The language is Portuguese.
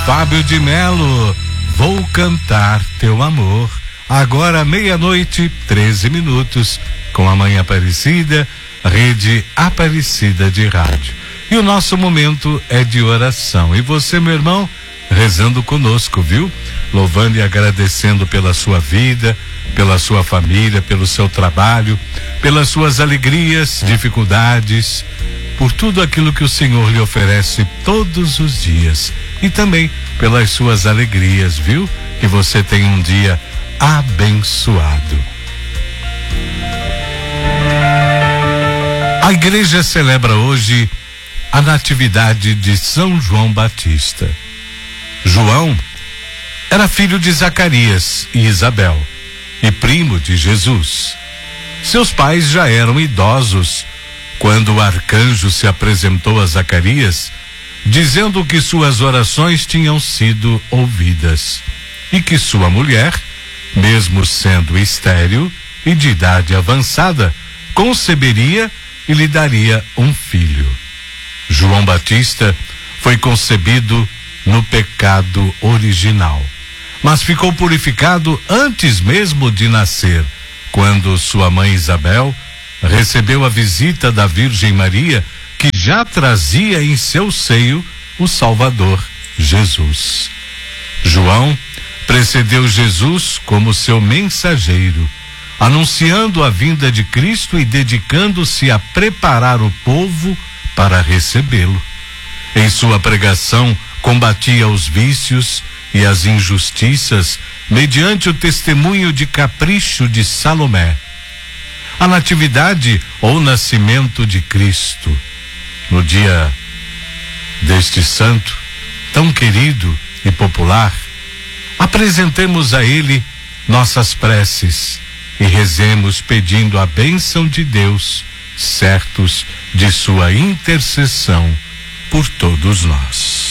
Fábio de Melo, Vou Cantar Teu Amor. Agora 00:13, com a Mãe Aparecida, Rede Aparecida de Rádio. E o nosso momento é de oração. E você, meu irmão, rezando conosco, viu? Louvando e agradecendo pela sua vida, pela sua família, pelo seu trabalho, pelas suas alegrias, dificuldades, por tudo aquilo que o Senhor lhe oferece todos os dias. E também pelas suas alegrias, viu? Que você tenha um dia abençoado. A igreja celebra hoje a natividade de São João Batista. João era filho de Zacarias e Isabel e primo de Jesus. Seus pais já eram idosos quando o arcanjo se apresentou a Zacarias, dizendo que suas orações tinham sido ouvidas e que sua mulher, mesmo sendo estéril e de idade avançada, conceberia e lhe daria um filho. João Batista foi concebido no pecado original, mas ficou purificado antes mesmo de nascer, quando sua mãe Isabel recebeu a visita da Virgem Maria, que já trazia em seu seio o Salvador, Jesus. João precedeu Jesus como seu mensageiro, anunciando a vinda de Cristo e dedicando-se a preparar o povo para recebê-lo. Em sua pregação, combatia os vícios e as injustiças mediante o testemunho de capricho de Salomé. A natividade ou nascimento de Cristo. No dia deste santo, tão querido e popular, apresentemos a ele nossas preces e rezemos pedindo a bênção de Deus, certos de sua intercessão por todos nós.